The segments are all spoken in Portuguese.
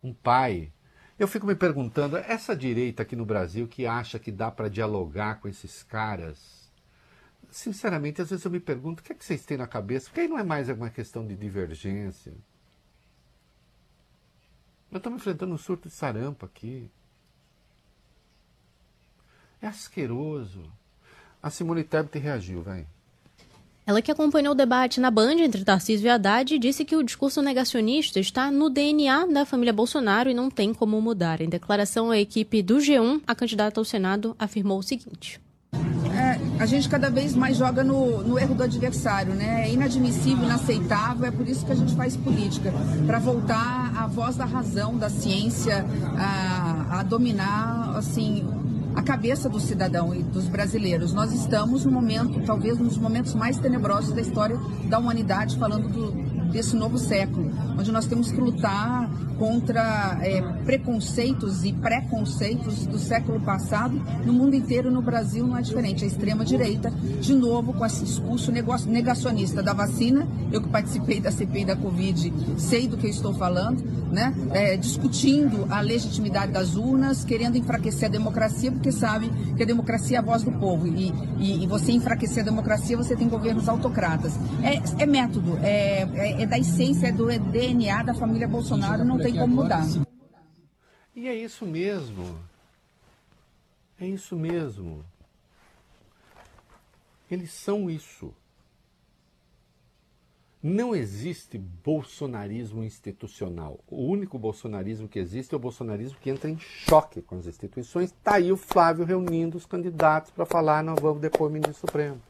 um pai. Eu fico me perguntando, essa direita aqui no Brasil que acha que dá para dialogar com esses caras, sinceramente, às vezes eu me pergunto, o que é que vocês têm na cabeça? Porque aí não é mais uma questão de divergência. Nós estamos enfrentando um surto de sarampo aqui. É asqueroso. A Simone Tebet reagiu, vai. Ela, que acompanhou o debate na Band entre Tarcísio e Haddad, disse que o discurso negacionista está no DNA da família Bolsonaro e não tem como mudar. Em declaração à equipe do G1, a candidata ao Senado afirmou o seguinte. A gente cada vez mais joga no erro do adversário, né? É inadmissível, inaceitável, é por isso que a gente faz política, para voltar à voz da razão, da ciência, a dominar, assim, a cabeça do cidadão e dos brasileiros. Nós estamos no momento, talvez um dos momentos mais tenebrosos da história da humanidade, falando desse novo século, onde nós temos que lutar contra preconceitos e preconceitos do século passado. No mundo inteiro, no Brasil, não é diferente. A extrema-direita, de novo, com esse discurso negacionista da vacina. Eu que participei da CPI da Covid, sei do que eu estou falando, né? Discutindo a legitimidade das urnas, querendo enfraquecer a democracia, porque sabe que a democracia é a voz do povo. E você enfraquecer a democracia, você tem governos autocratas. É método, é da essência, é do DNA da família Bolsonaro, não tem como mudar. E é isso mesmo. É isso mesmo. Eles são isso. Não existe bolsonarismo institucional. O único bolsonarismo que existe é o bolsonarismo que entra em choque com as instituições. Está aí o Flávio reunindo os candidatos para falar, nós vamos depor o ministro Supremo.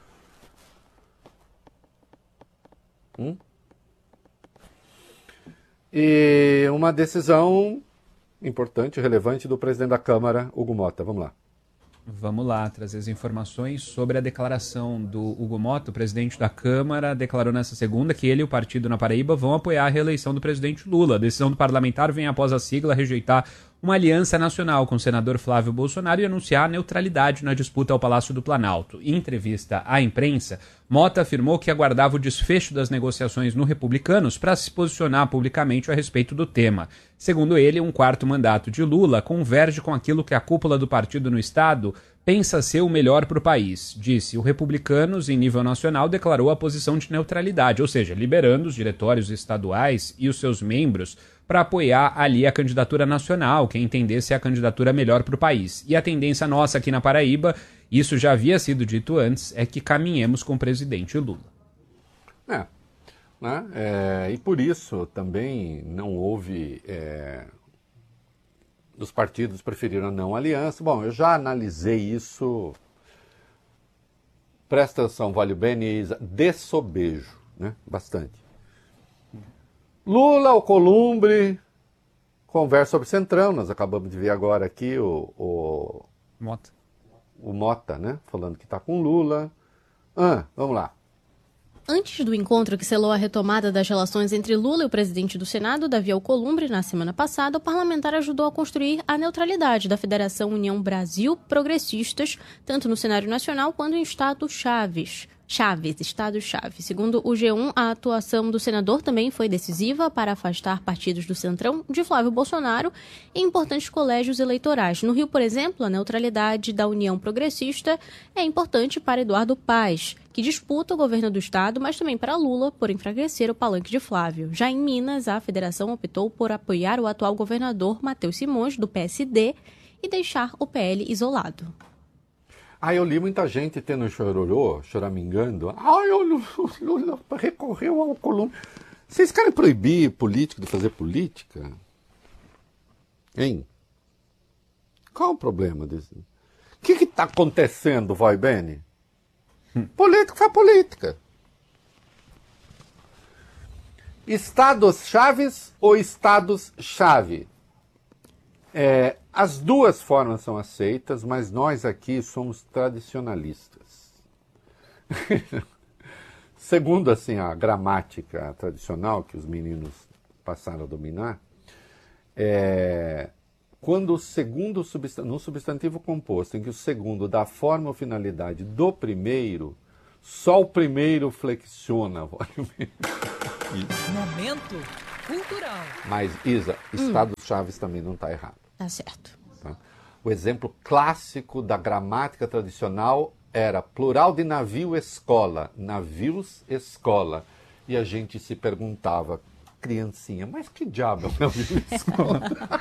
E uma decisão importante, relevante do presidente da Câmara, Hugo Mota. Vamos lá. Vamos lá, trazer as informações sobre a declaração do Hugo Mota. O presidente da Câmara declarou nesta segunda que ele e o partido na Paraíba vão apoiar a reeleição do presidente Lula. A decisão do parlamentar vem após a sigla rejeitar uma aliança nacional com o senador Flávio Bolsonaro e anunciar a neutralidade na disputa ao Palácio do Planalto. Em entrevista à imprensa, Mota afirmou que aguardava o desfecho das negociações no Republicanos para se posicionar publicamente a respeito do tema. Segundo ele, um quarto mandato de Lula converge com aquilo que a cúpula do partido no Estado pensa ser o melhor para o país. Disse, o Republicanos, em nível nacional, declarou a posição de neutralidade, ou seja, liberando os diretórios estaduais e os seus membros para apoiar ali a candidatura nacional, quem entendesse a candidatura melhor para o país. E a tendência nossa aqui na Paraíba, isso já havia sido dito antes, é que caminhemos com o presidente Lula. E por isso também não houve... Os partidos preferiram a não aliança. Bom, eu já analisei isso. Presta atenção, vale bem, Isa, de sobejo, né? Bastante. Lula, Alcolumbre, conversa sobre Centrão. Nós acabamos de ver agora aqui o Mota, né? Falando que está com Lula. Vamos lá. Antes do encontro que selou a retomada das relações entre Lula e o presidente do Senado, Davi Alcolumbre, na semana passada, o parlamentar ajudou a construir a neutralidade da Federação União Brasil Progressistas, tanto no cenário nacional quanto em estados-chave. Segundo o G1, a atuação do senador também foi decisiva para afastar partidos do Centrão de Flávio Bolsonaro em importantes colégios eleitorais. No Rio, por exemplo, a neutralidade da União Progressista é importante para Eduardo Paes, que disputa o governo do estado, mas também para Lula, por enfraquecer o palanque de Flávio. Já em Minas, a federação optou por apoiar o atual governador Matheus Simões, do PSD, e deixar o PL isolado. Eu li muita gente tendo chororô, choramingando. O Lula recorreu ao Alcolumbre. Vocês querem proibir político de fazer política? Hein? Qual o problema disso? O que está acontecendo, vai, Beni? Político faz política. Estados-chaves ou estados-chave? As duas formas são aceitas, mas nós aqui somos tradicionalistas. Segundo assim, a gramática tradicional que os meninos passaram a dominar, quando o segundo no substantivo composto, em que o segundo dá forma ou finalidade do primeiro, só o primeiro flexiona. Momento cultural. Mas, Isa, estados Chaves também não está errado. Tá certo. Tá? O exemplo clássico da gramática tradicional era plural de navio, escola. Navios, escola. E a gente se perguntava, criancinha, mas que diabo é um navio, escola?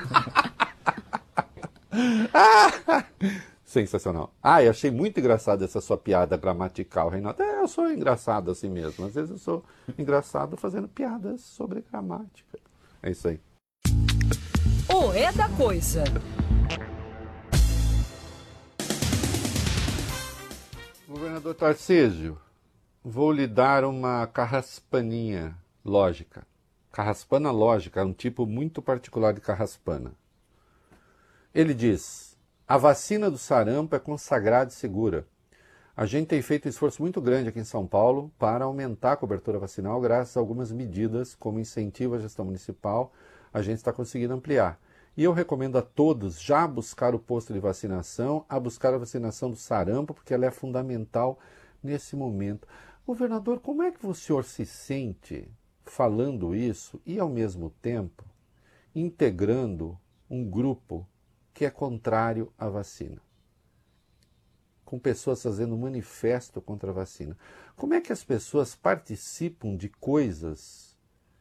Sensacional. Eu achei muito engraçada essa sua piada gramatical, Reinaldo. Eu sou engraçado assim mesmo. Às vezes eu sou engraçado fazendo piadas sobre gramática. É isso aí. O É da Coisa. Governador Tarcísio, vou lhe dar uma carraspaninha lógica. Carraspana lógica é um tipo muito particular de carraspana. Ele diz: a vacina do sarampo é consagrada e segura. A gente tem feito um esforço muito grande aqui em São Paulo para aumentar a cobertura vacinal graças a algumas medidas, como incentivo à gestão municipal, a gente está conseguindo ampliar. E eu recomendo a todos já buscar o posto de vacinação, a buscar a vacinação do sarampo, porque ela é fundamental nesse momento. Governador, como é que o senhor se sente falando isso e, ao mesmo tempo, integrando um grupo que é contrário à vacina? Com pessoas fazendo manifesto contra a vacina. Como é que as pessoas participam de coisas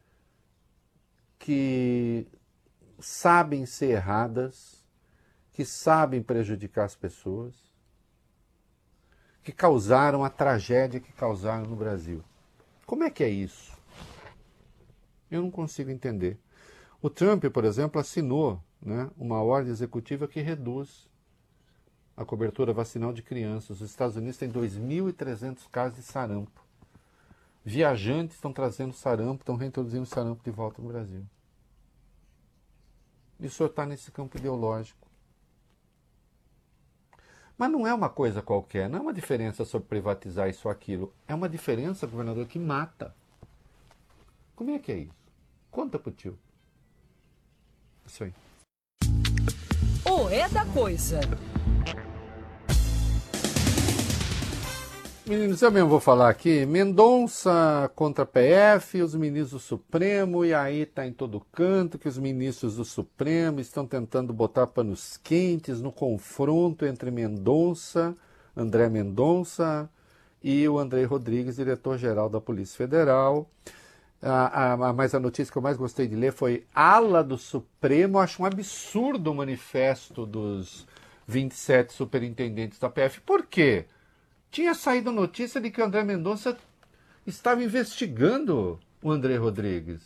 que sabem ser erradas, que sabem prejudicar as pessoas, que causaram a tragédia que causaram no Brasil? Como é que é isso? Eu não consigo entender. O Trump, por exemplo, assinou, uma ordem executiva que reduz a cobertura vacinal de crianças. Os Estados Unidos têm 2.300 casos de sarampo. Viajantes estão trazendo sarampo, estão reintroduzindo sarampo de volta no Brasil. E o senhor está nesse campo ideológico. Mas não é uma coisa qualquer, não é uma diferença sobre privatizar isso ou aquilo. É uma diferença, governador, que mata. Como é que é isso? Conta pro tio. Isso aí. O É da Coisa. Meninos, eu mesmo vou falar aqui. Mendonça contra a PF, os ministros do Supremo, e aí está em todo canto que os ministros do Supremo estão tentando botar panos quentes no confronto entre André Mendonça, e o André Rodrigues, diretor-geral da Polícia Federal. Mas a notícia que eu mais gostei de ler foi: ala do Supremo acha um absurdo o manifesto dos 27 superintendentes da PF. Por quê? Tinha saído notícia de que o André Mendonça estava investigando o André Rodrigues.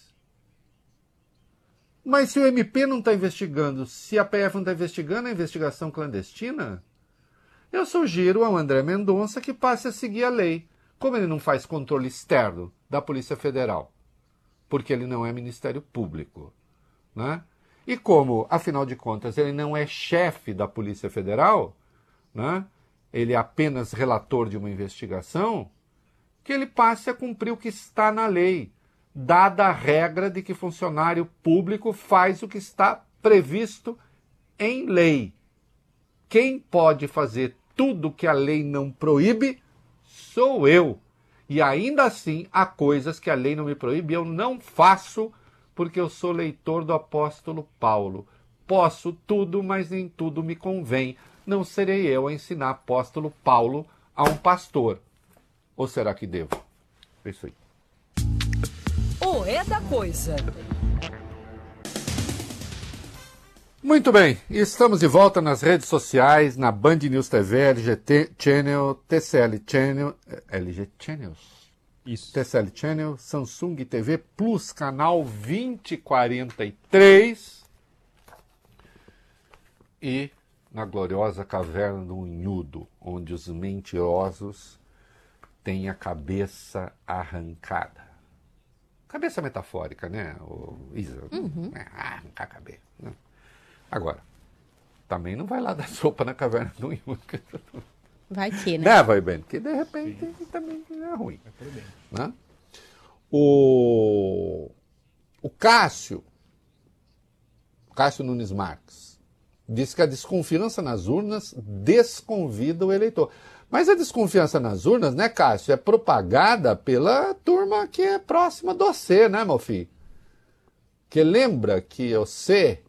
Mas se o MP não está investigando, se a PF não está investigando, a investigação clandestina, eu sugiro ao André Mendonça que passe a seguir a lei. Como ele não faz controle externo da Polícia Federal, porque ele não é Ministério Público, né? E como, afinal de contas, ele não é chefe da Polícia Federal, né? Ele é apenas relator de uma investigação, que ele passe a cumprir o que está na lei, dada a regra de que funcionário público faz o que está previsto em lei. Quem pode fazer tudo que a lei não proíbe sou eu. E ainda assim, há coisas que a lei não me proíbe e eu não faço, porque eu sou leitor do apóstolo Paulo. Posso tudo, mas nem tudo me convém. Não serei eu a ensinar apóstolo Paulo a um pastor. Ou será que devo? É isso aí. O É da Coisa. Muito bem, estamos de volta nas redes sociais, na Band News TV, LG Channel, TCL Channel, LG Channels? Isso. TCL Channel, Samsung TV Plus, canal 2043 e na gloriosa caverna do Unhudo, onde os mentirosos têm a cabeça arrancada. Cabeça metafórica, né? Isa? Arrancar a cabeça. Né? Agora, também não vai lá dar sopa na caverna do Unhudo. Vai que, né? Vai bem, porque de repente também é ruim. Né? O Cássio Nunes Marques, diz que a desconfiança nas urnas desconvida o eleitor. Mas a desconfiança nas urnas, né, Cássio, é propagada pela turma que é próxima do você, né, meu filho? Que lembra que você